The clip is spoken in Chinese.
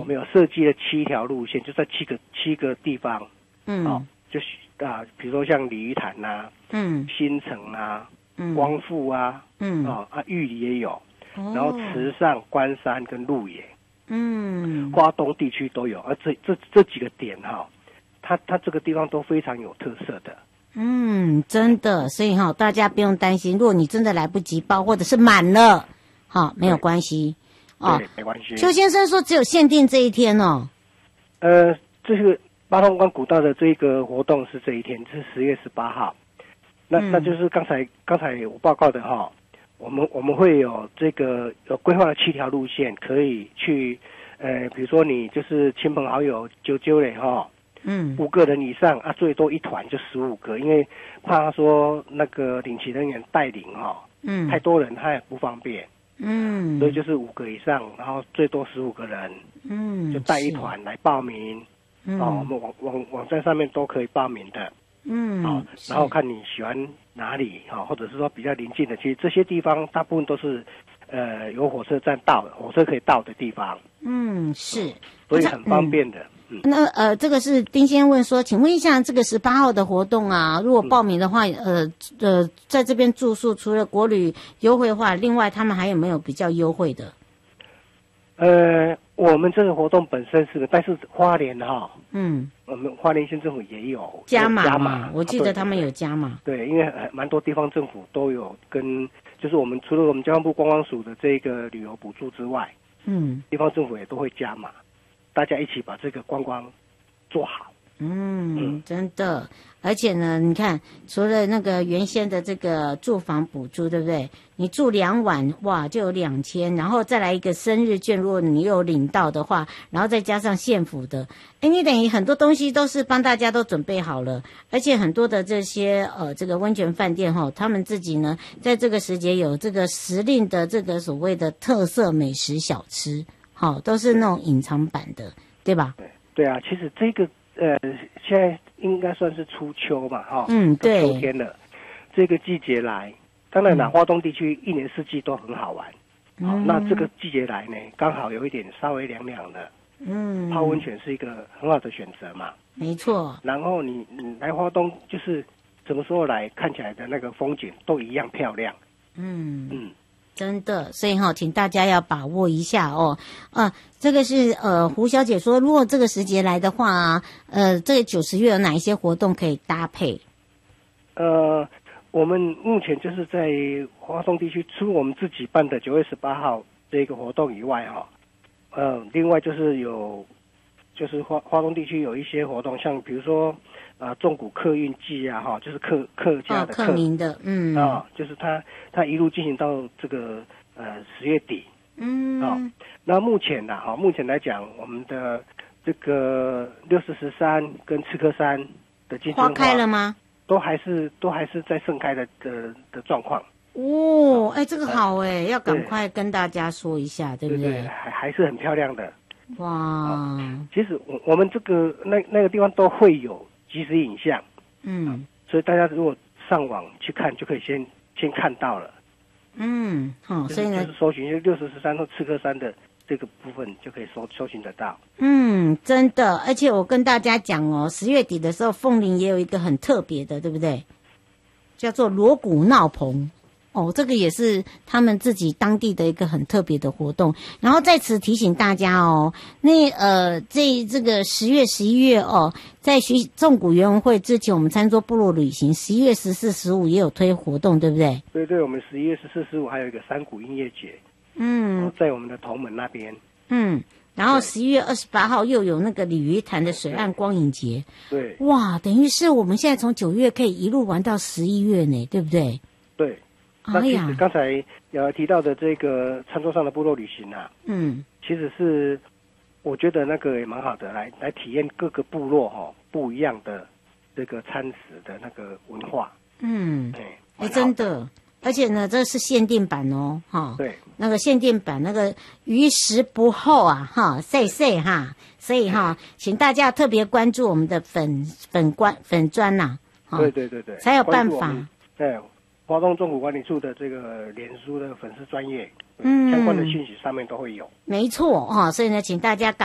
们有设计了7条路线，就在七个地方，就是比如说像鲤鱼潭啊，新城啊，光复啊，玉里也有，然后池上、关山跟鹿野，花东地区都有，而这几个点它这个地方都非常有特色的。 真的，所以大家不用担心，如果你真的来不及报或者是满了，没有关系对，没关系。 邱先生说只有限定这一天哦。 这个八通关古道的这个活动是这一天，是10月18号。那就是刚才我报告的我们会有有规划了7条路线，可以去比如说你就是亲朋好友揪嘞5个人以上最多一团就15个，因为怕说那个领骑人员带领太多人他也不方便，所以就是5个以上，然后最多15个人，就带一团来报名，我们网站上面都可以报名的，然后看你喜欢哪里或者是说比较邻近的，其实这些地方大部分都是有火车站火车可以到的地方， 是， 所以很方便的。 那这个是丁先生问说，请问一下，这个18号的活动如果报名的话，在这边住宿除了国旅优惠的话，另外他们还有没有比较优惠的？ 我们这个活动本身是，但是花莲我们花莲县政府也有加码，我记得他们有加码。 对，因为蛮多地方政府都有就是我们除了我们交通部观光署的这个旅游补助之外，地方政府也都会加码。大家一起把这个观光做好。 真的，而且呢，你看，除了那个原先的这个住房补助，对不对？你住2晚，哇，就有2000，然后再来一个生日券，如果你有领到的话，然后再加上县府的，你等于很多东西都是帮大家都准备好了，而且很多的这些这个温泉饭店他们自己呢，在这个时节有这个时令的这个所谓的特色美食小吃，都是那种隐藏版的，对吧？ 对啊，其实这个现在应该算是初秋嘛， 对， 秋天了，这个季节来，当然花东地区一年四季都很好玩，那这个季节来呢，刚好有一点稍微凉凉的，泡温泉是一个很好的选择嘛， 没错。 然后你来花东，就是什么时候来，看起来的那个风景都一样漂亮， 真的，所以请大家要把握一下哦。这个是胡小姐说，如果这个时节来的话，这个9、10月有哪一些活动可以搭配？ 我们目前就是在花东地区，除了我们自己办的9月18号这个活动以外另外就是花东地区有一些活动，像比如说纵谷客运季就是客家的客民的， 就是它一路进行到这个10月底，那目前来讲，我们的这个6013跟赤科山的金针花开了吗？ 都还是在盛开的状况。 这个好要赶快跟大家说一下，对不对？ 对，还是很漂亮的。 哇！ 其实我们这个那个地方都会有即时影像，所以大家如果上网去看，就可以先看到了。所以呢，就是搜寻6013或赤科山的这个部分就可以搜寻得到。 真的，而且我跟大家讲10月底的时候，凤林也有一个很特别的，对不对？叫做锣鼓闹棚。这个也是他们自己当地的一个很特别的活动。然后在此提醒大家这个10月、11月在纵谷园文会之前，我们餐桌部落旅行11月14、15也有推活动，对不对？ 对，我们11月14、15还有一个山谷音乐节，在我们的头门那边。 然后11月28号又有那个鲤鱼潭的水岸光影节。 对， 哇，等于是我们现在从9月可以一路玩到11月呢，对不对？ 对。那其实刚才提到的这个餐桌上的部落旅行其实是我觉得那个也蛮好的，来体验各个部落不一样的这个餐食的那个文化。 真的，而且呢，这是限定版对， 那个限定版那个于时不候细所以请大家特别关注我们的粉专对， 才有办法。 对。花东纵谷管理处的这个脸书的粉丝专页，相关的讯息上面都会有。 没错所以呢，请大家